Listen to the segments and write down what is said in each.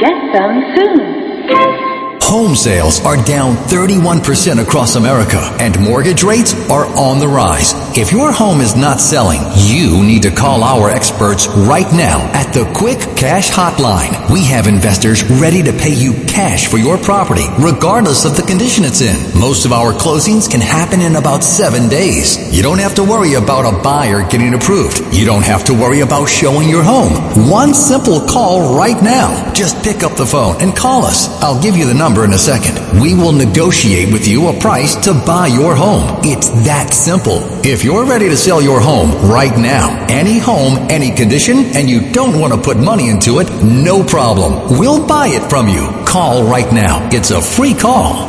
get some soon. Home sales are down 31% across America, and mortgage rates are on the rise. If your home is not selling, you need to call our experts right now at the Quick Cash Hotline. We have investors ready to pay you cash for your property, regardless of the condition it's in. Most of our closings can happen in about 7 days. You don't have to worry about a buyer getting approved. You don't have to worry about showing your home. One simple call right now. Just pick up the phone and call us. I'll give you the number in a second. We will negotiate with you a price to buy your home. It's that simple. If you're ready to sell your home right now, any home, any condition, and you don't want to put money into it, no problem. We'll buy it from you. Call right now. It's a free call.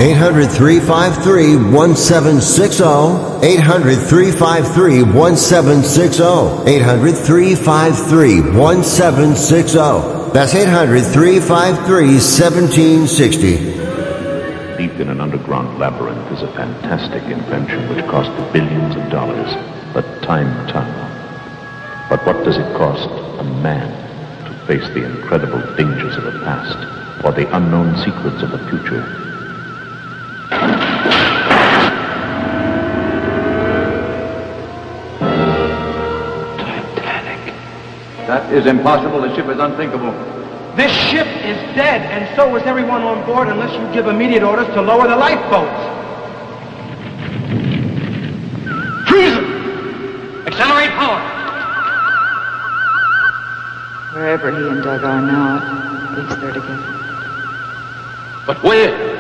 800-353-1760. 800-353-1760. 800-353-1760. That's 800-353-1760. Deep in an underground labyrinth is a fantastic invention which cost billions of dollars, the time tunnel. But what does it cost a man to face the incredible dangers of the past or the unknown secrets of the future? Titanic. That is impossible. The ship is unthinkable. This ship is dead, and so is everyone on board unless you give immediate orders to lower the lifeboats. Freeze them! Accelerate power! Wherever he and Doug are now, at least they're together. But where?